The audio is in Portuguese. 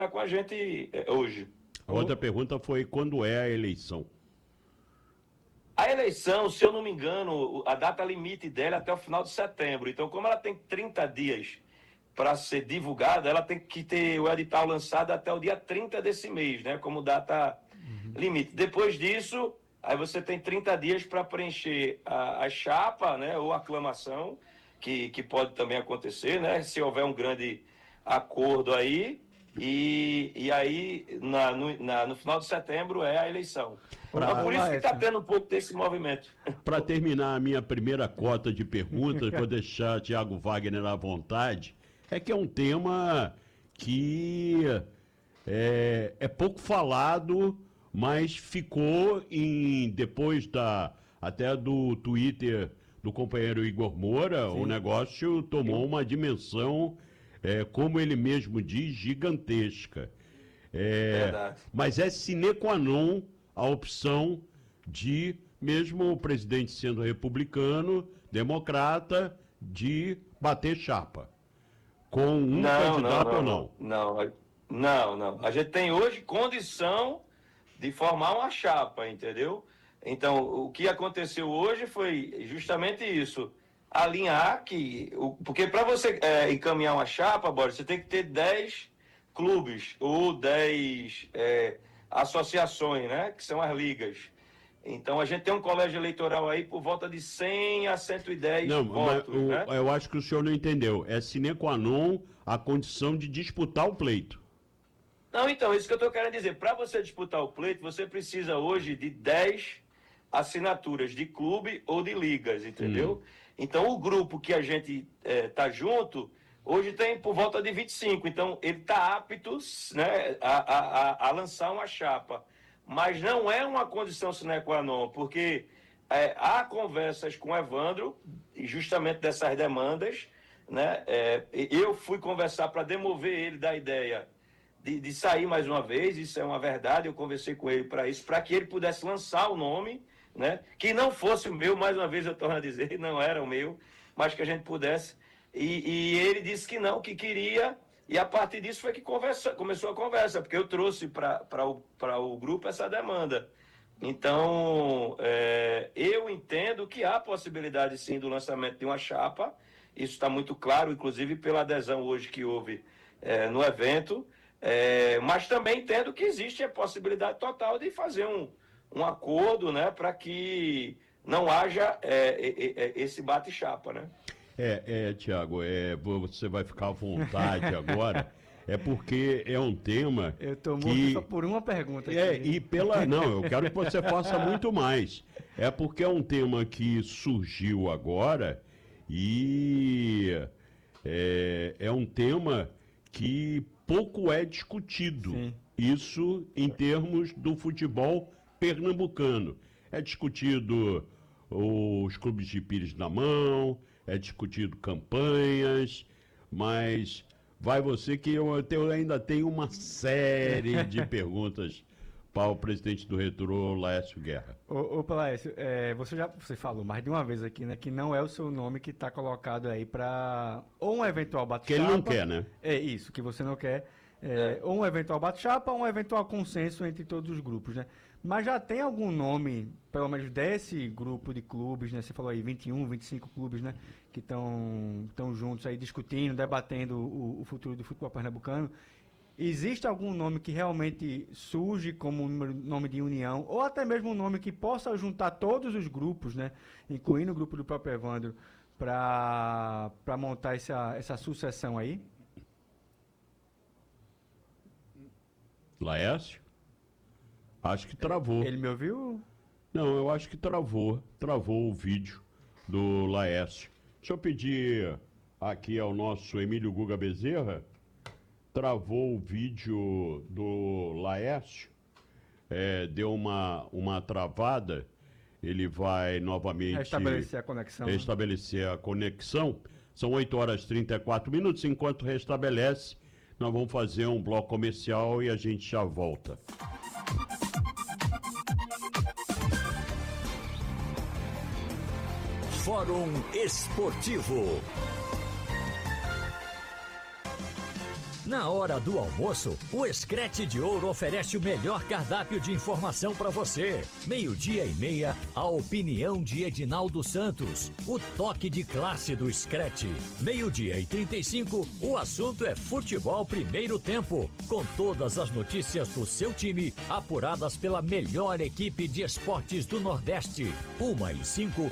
com a gente hoje. A outra pergunta foi quando é a eleição? A eleição, se eu não me engano, a data limite dela é até o final de setembro. Então, como ela tem 30 dias para ser divulgada, ela tem que ter o edital lançado até o dia 30 desse mês, né? Como data limite. Depois disso, aí você tem 30 dias para preencher a chapa, né? Ou a aclamação, que pode também acontecer, né? Se houver um grande acordo aí. E aí, no final de setembro, é a eleição. Então, por isso que está tendo um pouco desse movimento. Para terminar a minha primeira cota de perguntas, vou deixar Tiago Wagner à vontade, é que é um tema que é pouco falado, mas ficou depois até do Twitter do companheiro Igor Moura, sim, o negócio tomou uma dimensão, como ele mesmo diz, gigantesca. Verdade. Mas é sine qua non a opção de, mesmo o presidente sendo republicano, democrata, de bater chapa. Com um candidato ou não? Não. A gente tem hoje condição de formar uma chapa, entendeu? Então, o que aconteceu hoje foi justamente isso. Alinhar porque para você encaminhar uma chapa, Boris, você tem que ter 10 clubes ou 10 associações, né? Que são as ligas. Então, a gente tem um colégio eleitoral aí por volta de 100 a 110 não, votos, né? Eu acho que o senhor não entendeu. É sine qua non a condição de disputar o pleito. Não, então, isso que eu estou querendo dizer. Para você disputar o pleito, você precisa hoje de 10 assinaturas de clube ou de ligas, entendeu? Então, o grupo que a gente está junto, hoje tem por volta de 25. Então, ele está apto, né, a lançar uma chapa. Mas não é uma condição sine qua non, porque há conversas com o Evandro, justamente dessas demandas, né? Eu fui conversar para demover ele da ideia de sair mais uma vez, isso é uma verdade, eu conversei com ele para isso, para que ele pudesse lançar o nome, né? Que não fosse o meu, mais uma vez eu torno a dizer, não era o meu, mas que a gente pudesse. E ele disse que não, que queria, e a partir disso foi que começou a conversa, porque eu trouxe para o grupo essa demanda. Então, eu entendo que há possibilidade sim do lançamento de uma chapa, isso está muito claro, inclusive pela adesão hoje que houve no evento, mas também entendo que existe a possibilidade total de fazer um acordo, né, para que não haja esse bate-chapa, né? Tiago, você vai ficar à vontade agora, porque é um tema. Eu tô morto só por uma pergunta aqui. Não, eu quero que você faça muito mais. É porque é um tema que surgiu agora e é um tema que pouco é discutido. Sim. Isso em termos do futebol pernambucano. É discutido os clubes de Pires na mão, é discutido campanhas, mas vai você que eu ainda tenho uma série de perguntas para o presidente do Retrô, Laércio Guerra. Ô Laércio, você falou mais de uma vez aqui, né, que não é o seu nome que está colocado aí para ou um eventual bate-chapa. Que ele não quer, né? É isso, que você não quer. Ou um eventual bate-chapa ou um eventual consenso entre todos os grupos, né? Mas já tem algum nome, pelo menos desse grupo de clubes, né? Você falou aí 21, 25 clubes, né? Que estão juntos aí discutindo, debatendo o futuro do futebol pernambucano. Existe algum nome que realmente surge como nome de união, ou até mesmo um nome que possa juntar todos os grupos, né? Incluindo o grupo do próprio Evandro, para montar essa sucessão aí? Laércio? Acho que travou. Ele me ouviu? Não, eu acho que travou. Travou o vídeo do Laércio. Deixa eu pedir aqui ao nosso Emílio Guga Bezerra. Travou o vídeo do Laércio. Deu uma travada. Ele vai novamente restabelecer a conexão. Restabelecer a conexão. São 8 horas e 34 minutos. Enquanto restabelece, nós vamos fazer um bloco comercial e a gente já volta. Fórum Esportivo. Na hora do almoço, o Screte de Ouro oferece o melhor cardápio de informação para você. 12:30, a opinião de Edinaldo Santos. O toque de classe do Screte. 12:35, o assunto é futebol primeiro tempo. Com todas as notícias do seu time, apuradas pela melhor equipe de esportes do Nordeste. 1:05,